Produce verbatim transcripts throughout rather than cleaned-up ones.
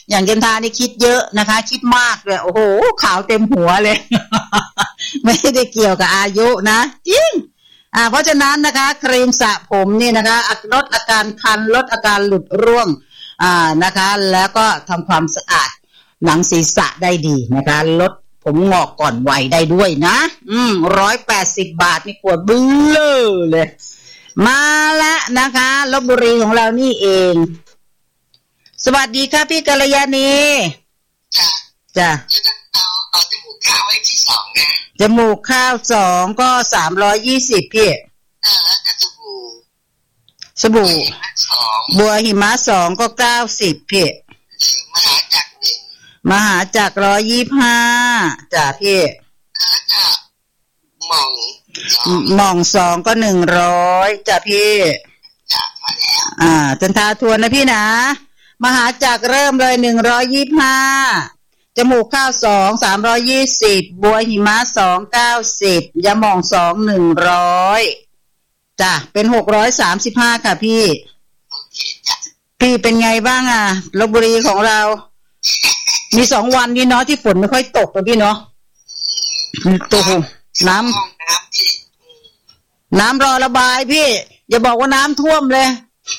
อย่างจันทานี่คิดเยอะนะคะคิดมากเลยโอ้โหขาวเต็มหัวเลย ไม่ได้เกี่ยวกับอายุนะจริงอ่าเพราะฉะนั้นนะคะครีมสระผมนี่นะคะลดอาการคันลดอาการหลุดร่วงอ่านะคะแล้วก็ทำความสะอาดหนังศีรษะได้ดีนะคะลดผมงอกก่อนวัยได้ด้วยนะอืมร้อยแปดสิบบาทนี่ขวดเบื้อเลยมาแล้วนะคะลพบุรีของเรานี่เองสวัสดีค่ะพี่กัลยาณีจ้ะจ้ะเอาเอาจมูกข้าวไว้ที่สองนะจมูกข้าวสองก็สามร้อยยี่สิบพี่เออแล้วสบู่สบู่บัวหิมะสองก็เก้าสิบพี่มหาจักรหนึ่งมหาจักรร้อยยี่สิบห้าจ้ะพี่แล้วก็มองมองสองก็หนึ่งร้อยจ้ะพี่จ้ะพอแล้วอ่าจันทาทวนนะพี่นะมหาจักรเริ่มเลยหนึ่งร้อยยี่สิบห้าจมูกข้าวสองสามร้อยยี่สิบบัวหิมะสองเก้าสิบยาหม่องสองหนึ่งร้อยจ้ะเป็นหกร้อยสามสิบห้าค่ะพี่โอเคจ้ะพี่เป็นไงบ้างอ่ะลพบุรีของเรามีสองวันนี้เนาะที่ฝนไม่ค่อยตกนะพี่เนาะตัวน้ำน้ำรอระบายพี่อย่าบอกว่าน้ำท่วมเลย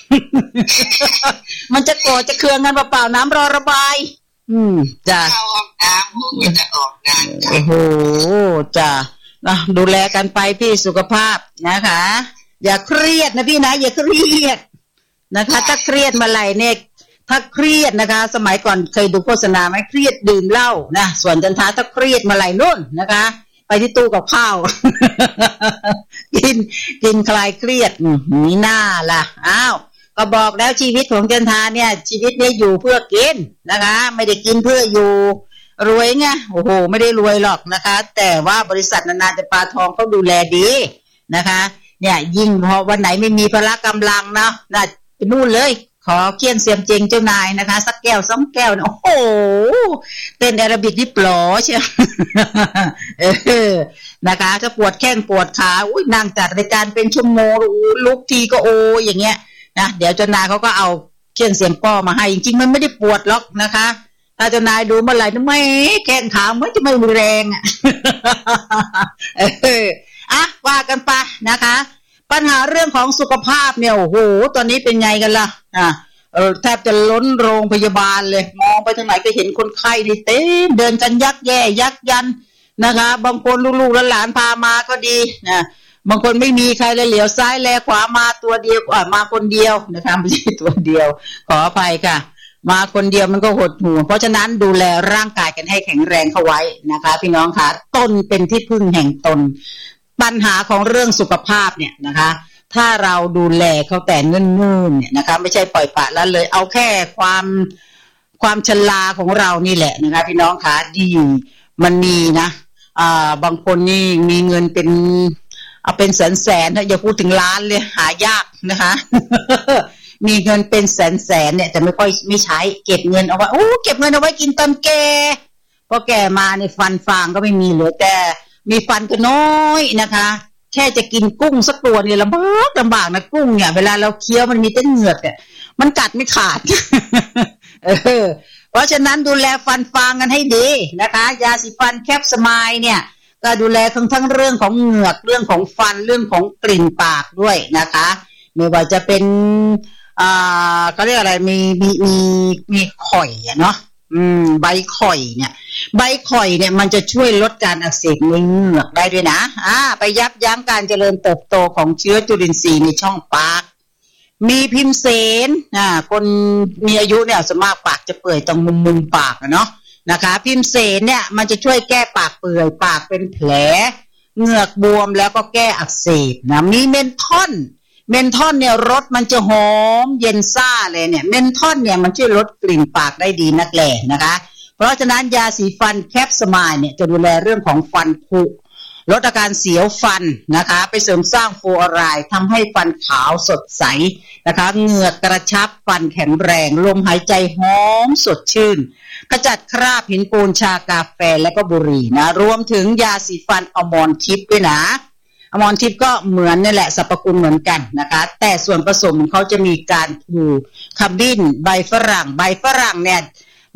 มันจะโกรธจะเคืองกันเปล่าๆน้ำรอระบายอืมจ้ะเข้าห้องน้ำมันจะออกงานโอ้โหจ้ะนะดูแลกันไปพี่สุขภาพนะคะอย่าเครียดนะพี่นะอย่าเครียดนะคะถ้าเครียดมาไหลเนี่ยถ้าเครียดนะคะสมัยก่อนเคยดูโฆษณาไหมเครียดดื่มเหล้านะส่วนจันทาถ้าเครียดมาไหลนู่นนะคะไปที่ตู้กับข้าว กินกินคลายเครียดนี่น่าล่ะอ้าวก็บอกแล้วชีวิตของจันทาเนี่ยชีวิตนี้อยู่เพื่อกินนะคะไม่ได้กินเพื่ออยู่รวยไงโอ้โหไม่ได้รวยหรอกนะคะแต่ว่าบริษัทนานาจะปาทองเขาดูแลดีนะคะเนี่ยยิ่งพอวันไหนไม่มีพละกำลังเนาะน่ะไปนู่นเลยขอเคี่ยนเสียมเจงเจ้านายนะคะสักแก้วสองแก้วโอ้โหเต้นแอโรบิกนี่ปลอใช่เออนะคะถ้าปวดแข้งปวดขาอุ้ยนั่งจัดรายการเป็นชั่วโมงลุกทีก็โออย่างเงี้ยนะเดี๋ยวเจ้านายเขาก็เอาเคี่ยนเสียมป้อมาให้จริงๆมันไม่ได้ปวดหรอกนะคะถ้าเจ้านายดูเมื่อไหร่ไม่แข้งขาไม่จะไม่มีแรงอ่ะเอออ่ะว่ากันไปนะคะปัญหาเรื่องของสุขภาพเนี่ยโอ้โหตอนนี้เป็นไงกันล่ะอ่ะเออแทบจะล้นโรงพยาบาลเลยมองไปทางไหนก็เห็นคนไข้นี่เต็มเดินกันยักแย่ยักยันนะคะบางคนลูกๆหลานพามาก็ดีนะบางคนไม่มีใครเลยเหลียวซ้ายแลขวามาตัวเดียวอ่ะมาคนเดียวนะคะไม่ใช่ตัวเดียวขออภัยค่ะมาคนเดียวมันก็หดหู่เพราะฉะนั้นดูแลร่างกายกันให้แข็งแรงเข้าไว้นะคะพี่น้องค่ะตนเป็นที่พึ่งแห่งตนปัญหาของเรื่องสุขภาพเนี่ยนะคะถ้าเราดูแลเขาแต่เนิ่นๆเนี่ยนะคะไม่ใช่ปล่อยปละละเลยเอาแค่ความความชราของเรานี่แหละนะคะพี่น้องค่ะดีมันมีนะอ่าบางคนนี่มีเงินเป็นเอาเป็นแสนๆถ้าอย่าพูดถึงล้านเลยหายากนะคะ มีเงินเป็นแสนๆเนี่ยจะไม่ค่อยไม่ใช้เก็บเงินเอาไว้โอ้เก็บเงินเอาไว้กินตอนแก่พอแก่มาในฟันฟางก็ไม่มีเหลือแต่มีฟันก็น้อยนะคะแค่จะกินกุ้งสักตัวเนี่ยลำบากลำบากนะกุ้งเนี่ยเวลาเราเคี้ยวมันมีแต่เหงือกเนี่ยมันกัดไม่ขาด เออเพราะฉะนั้นดูแลฟันฟางกันให้ดีนะคะยาสีฟันแคปสมายเนี่ยก็ดูแลทั้งทั้งเรื่องของเหงือกเรื่องของฟันเรื่องของกลิ่นปากด้วยนะคะไม่ว่าจะเป็นอ่าเขาเรียกอะไรมีมีมีมีข่อยอะเนาะอืมใบข่อยเนี่ยใบข่อยเนี่ยมันจะช่วยลดการอักเสบในเหงือกได้ด้วยนะอ่าไปยับยั้งการเจริญเติบโตของเชื้อจุลินทรีย์ในช่องปากมีพิมเสนอ่าคนมีอายุเนี่ยส่วนมากปากจะเปื่อยตรงมุมมุมปากอะเนาะนะคะพิมเสนเนี่ยมันจะช่วยแก้ปากเปื่อยปากเป็นแผลเหงือกบวมแล้วก็แก้อักเสบนะมีเมนทอนเมนทอนเนี่ยรสมันจะหอมเย็นซ่าเลยเนี่ยเมนทอนเนี่ยมันช่วยลดกลิ่นปากได้ดีนักแลนะคะเพราะฉะนั้นยาสีฟันแคปสมายเนี่ยจะดูแลเรื่องของฟันผุลดอาการเสียวฟันนะคะไปเสริมสร้างฟลูออไรด์ทำให้ฟันขาวสดใสนะคะเหงือกกระชับฟันแข็งแรงลมหายใจหอมสดชื่นขจัดคราบหินปูนชากาแฟและก็บุหรี่นะรวมถึงยาสีฟันอมรทิพย์ด้วยนะอมรทิพย์ก็เหมือนนี่แหละสรรพคุณเหมือนกันนะคะแต่ส่วนผสมของเขาจะมีการผูขมิ้นใบฝรั่งใบฝรั่งเนี่ย